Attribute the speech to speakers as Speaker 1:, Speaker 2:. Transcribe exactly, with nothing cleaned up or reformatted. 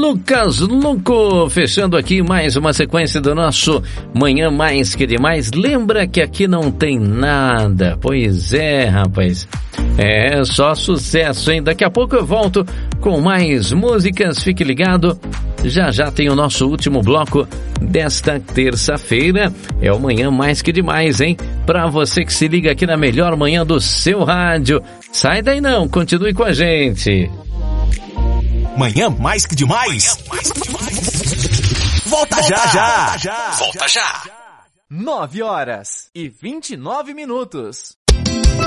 Speaker 1: Lucas Luco, fechando aqui mais uma sequência do nosso Manhã Mais Que Demais. Lembra que aqui não tem nada. Pois é, rapaz. É só sucesso, hein? Daqui a pouco eu volto com mais músicas. Fique ligado. Já já tem o nosso último bloco desta terça-feira. É o Manhã Mais Que Demais, hein? Pra você que se liga aqui na melhor manhã do seu rádio. Sai daí não, continue com a gente.
Speaker 2: Manhã Mais Que Demais. Manhã Mais Que Demais. Volta, Volta já. já. Volta já.
Speaker 3: nove horas e vinte e nove minutos.